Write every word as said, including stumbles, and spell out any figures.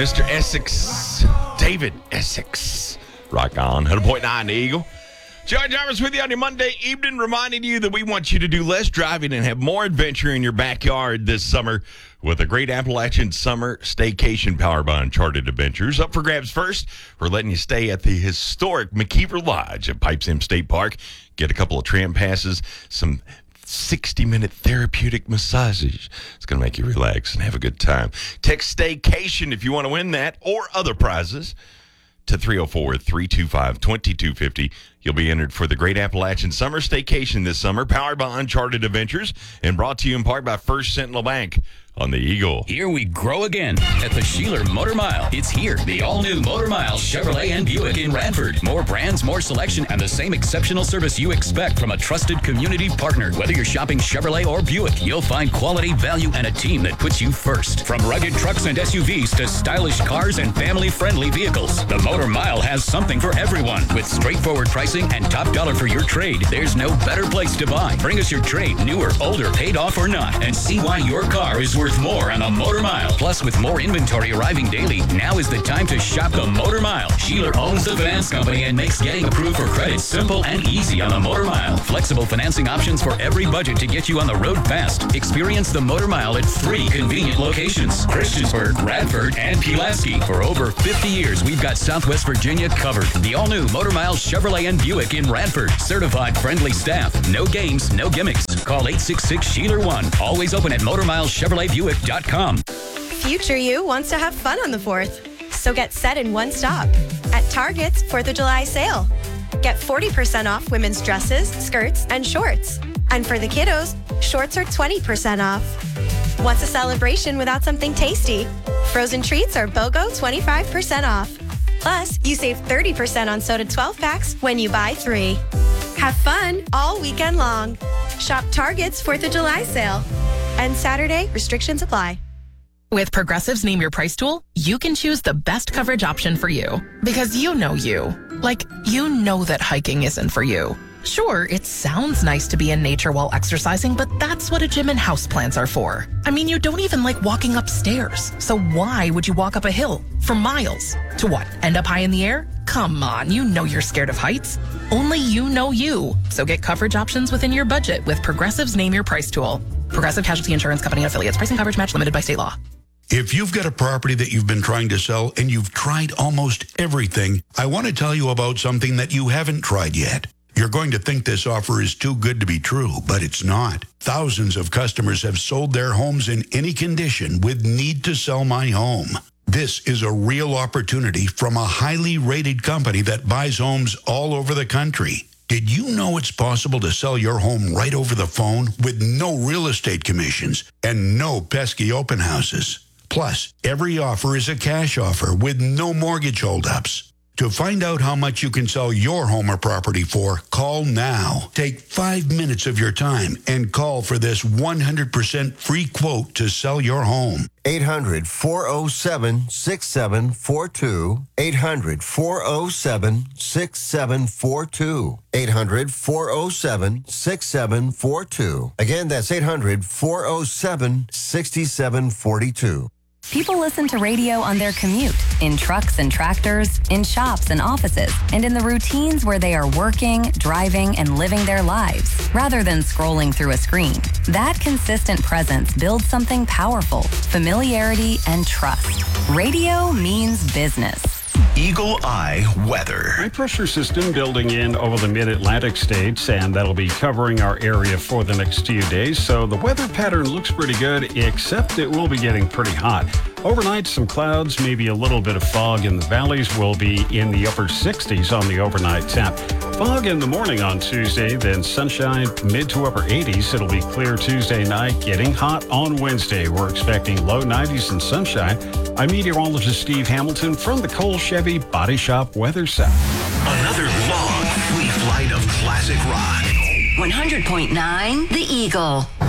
Mister Essex, David Essex. Rock on. one hundred point nine The Eagle. George Jarvis with you on your Monday evening, reminding you that we want you to do less driving and have more adventure in your backyard this summer with a great Appalachian summer staycation powered by Uncharted Adventures. Up for grabs first, we're letting you stay at the historic McKeever Lodge at Pipes End State Park. Get a couple of tram passes, some sixty-minute therapeutic massages. It's going to make you relax and have a good time. Text staycation if you want to win that or other prizes to three oh four, three two five, two two five oh. You'll be entered for the Great Appalachian Summer Staycation this summer, powered by Uncharted Adventures and brought to you in part by First Sentinel Bank on the Eagle. Here we grow again at the Sheeler Motor Mile. It's here, the all-new Motor Mile Chevrolet and Buick in Radford. More brands, more selection, and the same exceptional service you expect from a trusted community partner. Whether you're shopping Chevrolet or Buick, you'll find quality, value, and a team that puts you first. From rugged trucks and S U Vs to stylish cars and family-friendly vehicles, the Motor Mile has something for everyone. With straightforward pricing and top dollar for your trade, there's no better place to buy. Bring us your trade, new or older, paid off or not, and see why your car is worth more on the Motor Mile. Plus, with more inventory arriving daily, now is the time to shop the Motor Mile. Sheeler owns the finance company and makes getting approved for credit simple and easy on the Motor Mile. Flexible financing options for every budget to get you on the road fast. Experience the Motor Mile at three convenient locations: Christiansburg, Radford, and Pulaski. For over fifty years, we've got Southwest Virginia covered. The all-new Motor Mile Chevrolet and Buick in Radford. Certified friendly staff. No games, no gimmicks. Call eight six six, Sheeler one. Always open at motor mile chevrolet buick dot com. Future you wants to have fun on the fourth. So get set in one stop. At Target's fourth of July sale. Get forty percent off women's dresses, skirts, and shorts. And for the kiddos, shorts are twenty percent off. What's a celebration without something tasty? Frozen treats are BOGO twenty-five percent off. Plus, you save thirty percent on soda twelve packs when you buy three. Have fun all weekend long. Shop Target's fourth of July sale. And Saturday, restrictions apply. With Progressive's Name Your Price tool, you can choose the best coverage option for you. Because you know you. Like, you know that hiking isn't for you. Sure, it sounds nice to be in nature while exercising, but that's what a gym and houseplants are for. I mean, you don't even like walking upstairs. So why would you walk up a hill for miles? To what, end up high in the air? Come on, you know you're scared of heights. Only you know you. So get coverage options within your budget with Progressive's Name Your Price tool. Progressive Casualty Insurance Company and Affiliates. Price and coverage match limited by state law. If you've got a property that you've been trying to sell and you've tried almost everything, I want to tell you about something that you haven't tried yet. You're going to think this offer is too good to be true, but it's not. Thousands of customers have sold their homes in any condition with Need to Sell My Home. This is a real opportunity from a highly rated company that buys homes all over the country. Did you know it's possible to sell your home right over the phone with no real estate commissions and no pesky open houses? Plus, every offer is a cash offer with no mortgage holdups. To find out how much you can sell your home or property for, call now. Take five minutes of your time and call for this one hundred percent free quote to sell your home. eight hundred, four oh seven, six seven four two. eight hundred, four oh seven, six seven four two. eight hundred, four oh seven, six seven four two. Again, that's eight hundred, four oh seven, six seven four two. People listen to radio on their commute, in trucks and tractors, in shops and offices, and in the routines where they are working, driving, and living their lives, rather than scrolling through a screen. That consistent presence builds something powerful, familiarity and trust. Radio means business. Eagle Eye weather. High pressure system building in over the mid-Atlantic states, and that'll be covering our area for the next few days. So the weather pattern looks pretty good, except it will be getting pretty hot. Overnight, some clouds, maybe a little bit of fog in the valleys. Will be in the upper sixties on the overnight temp. Fog in the morning on Tuesday, then sunshine mid to upper eighties. It'll be clear Tuesday night, getting hot on Wednesday. We're expecting low nineties and sunshine. I'm meteorologist Steve Hamilton from the Cole Chevy Body Shop Weather Center. Another long, free flight of classic rock. one hundred point nine The Eagle.